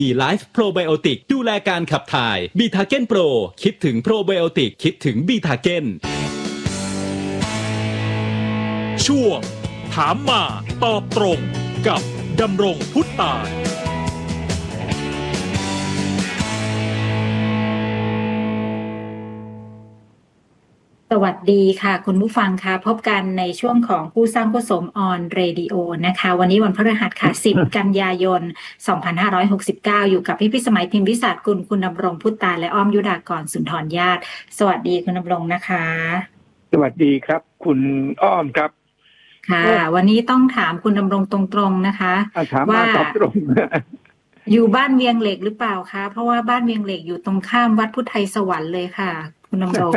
ไลฟ์โปรไบโอติกดูแลการขับถ่ายบีทาเก้นโปรคิดถึงโปรไบโอติกคิดถึงบีทาเก้นช่วงถามมาตอบตรงกับดำรงพุทธตาลสวัสดีค่ะคุณผู้ฟังค่ะพบกันในช่วงของผู้สร้างผู้สมออนเรดิโอนะคะวันนี้วันพฤหัสค่ะ10 กันยายน 2569อยู่กับพี่สมัยพิมพ์วิสัชกุลคุณดำรงพุทธตาและอ้อมยุดากรสุนทรญาติสวัสดีคุณดำรงนะคะสวัสดีครับคุณอ้อมครับค่ะวันนี้ต้องถามคุณดำรงตรงๆนะคะว่าตอบตรงอยู่บ้านเวียงเหล็กหรือเปล่าคะเพราะว่าบ้านเวียงเหล็กอยู่ตรงข้ามวัดพุทธไทยสวรรค์เลยค่ะคุณดำรง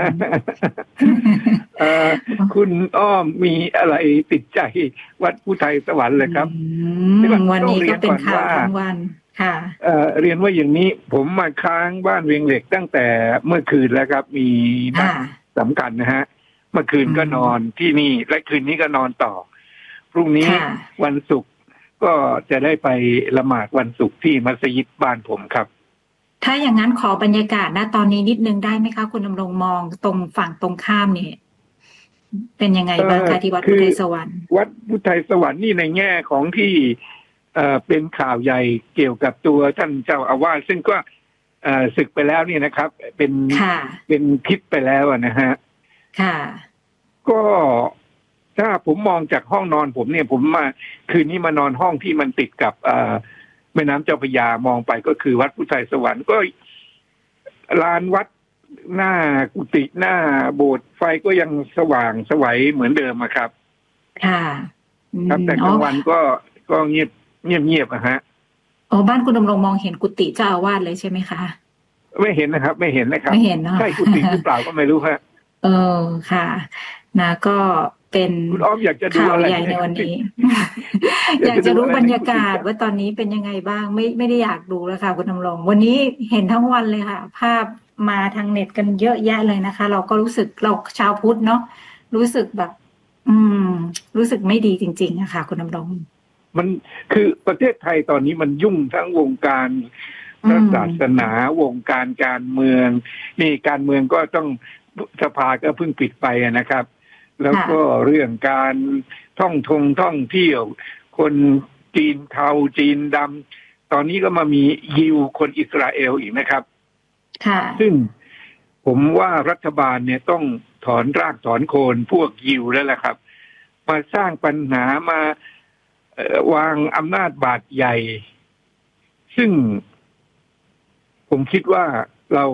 คุณอ้อมมีอะไรติดใจวัดพุทธไทยสวรรค์เลยครับวันนี้ก็เป็นข่าวทั้งวันค่ะเรียนว่าอย่างนี้ผมมาค้างบ้านเวียงเหล็กตั้งแต่เมื่อคืนแล้วครับมีนัดสำคัญนะฮะเมื่อคืนก็นอนที่นี่และคืนนี้ก็นอนต่อพรุ่งนี้วันศุกร์ก็จะได้ไปละหมาดวันศุกร์ที่มัสยิดบ้านผมครับถ้าอย่างนั้นขอบรรยากาศณตอนนี้นิดนึงได้ไหมคะคุณดำรงมองตรงฝั่งตรงข้ามนี่เป็นยังไงบ้างคะที่วัดพุทธไทยสวรรค์วัดพุทธไทยสวรรค์นี่ในแง่ของที่เป็นข่าวใหญ่เกี่ยวกับตัวท่านเจ้าอาวาสซึ่งก็ศึกไปแล้วนี่นะครับเป็นพิษไปแล้วนะฮะค่ะก็ถ้าผมมองจากห้องนอนผมเนี่ยผมมาคืนนี้มานอนห้องที่มันติดกับแม่น้ำเจ้าพระยามองไปก็คือวัดพุทธไทยสวรรค์ก็ลานวัดหน้ากุฏิหน้าโบสถ์ไฟก็ยังสว่างสวัยเหมือนเดิมครับค่ะครับแต่กลางวันก็เงียบอะฮะบ้านคุณดำรงมองเห็นกุฏิเจ้าอาวาสเลยใช่ไหมคะไม่เห็นนะครับไม่เห็นนะครับไม่เห็นเนาะใช่กุฏิหรือเปล่าก็ไม่รู้ฮะค่ะนะก็เป็นคุณอ้อมอยากจะดูอะไรใหญ่ในวันนี้ อยากจะรู้บรรยากาศว่าตอนนี้เป็นยังไงบ้างไม่ได้อยากดูแล้วค่ะคุณดำรงวันนี้เห็นทั้งวันเลยค่ะภาพมาทางเน็ตกันเยอะแยะเลยนะคะเราก็รู้สึกเราชาวพุทธเนาะรู้สึกแบบรู้สึกไม่ดีจริงๆนะคะคุณดำรงมันคือประเทศไทยตอนนี้มันยุ่งทั้งวงการศาสนาวงการการเมืองนี่การเมืองก็ต้องสภาก็เพิ่งปิดไปนะครับแล้วก็เรื่องการท่องเที่ยวคนจีนเทาจีนดำตอนนี้ก็มามียิวคนอิสราเอลอีกนะครับซึ่งผมว่ารัฐบาลเนี่ยต้องถอนรากถอนโคนพวกยิวแล้วแหละครับมาสร้างปัญหามาวางอำนาจบาดใหญ่ซึ่งผมคิดว่าเรา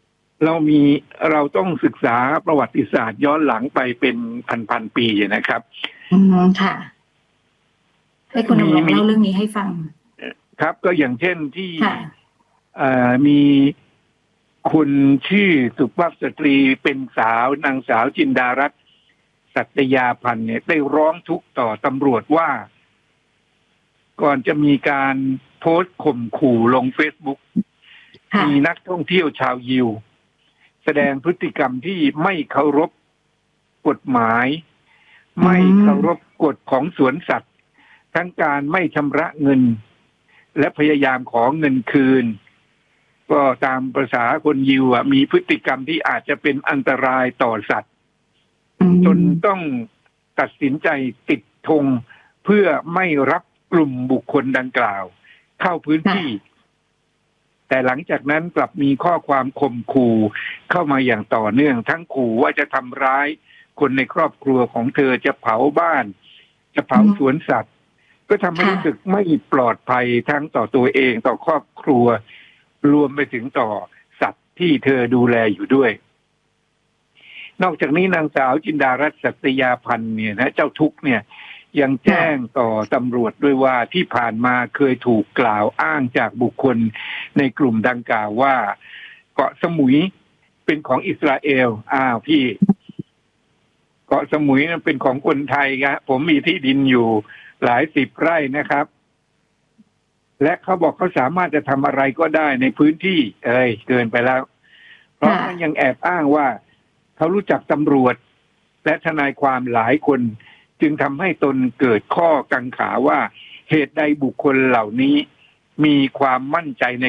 ต้องศึกษาประวัติศาสตร์ย้อนหลังไปเป็นพันปีนะครับค่ะให้คุณดำรงเล่าเรื่องนี้ให้ฟังครับก็อย่างเช่นที่มีคุณชื่อสุภาพสตรีเป็นนางสาวจินดารัตน์สัตยาพันธ์เนี่ยได้ร้องทุกข์ต่อตำรวจว่าก่อนจะมีการโพสต์ข่มขู่ลง Facebook มีนักท่องเที่ยวชาวยิวแสดงพฤติกรรมที่ไม่เคารพกฎหมายไม่เคารพกฎของสวนสัตว์ทั้งการไม่ชำระเงินและพยายามขอเงินคืนก็ตามภาษาคนยิวมีพฤติกรรมที่อาจจะเป็นอันตรายต่อสัตว์จนต้องตัดสินใจติดธงเพื่อไม่รับกลุ่มบุคคลดังกล่าวเข้าพื้นที่แต่หลังจากนั้นกลับมีข้อความข่มขู่เข้ามาอย่างต่อเนื่องทั้งขู่ว่าจะทำร้ายคนในครอบครัวของเธอจะเผาบ้านจะเผาสวนสัตว์ก็ทำให้รู้สึกไม่ปลอดภัยทั้งต่อตัวเองต่อครอบครัวรวมไปถึงต่อสัตว์ที่เธอดูแลอยู่ด้วยนอกจากนี้นางสาวจินดารัตน์สัตยาพันธ์เนี่ยนะเจ้าทุกข์เนี่ยยังแจ้งต่อตำรวจด้วยว่าที่ผ่านมาเคยถูกกล่าวอ้างจากบุคคลในกลุ่มดังกล่าวว่าเกาะสมุยเป็นของอิสราเอลพี่เกาะสมุยนั้นเป็นของคนไทยครับผมมีที่ดินอยู่หลายสิบไร่นะครับและเขาบอกเขาสามารถจะทำอะไรก็ได้ในพื้นที่เกินไปแล้วเพราะมันยังแอบอ้างว่าเขารู้จักตำรวจและทนายความหลายคนจึงทำให้ตนเกิดข้อกังขาว่าเหตุใดบุคคลเหล่านี้มีความมั่นใจใน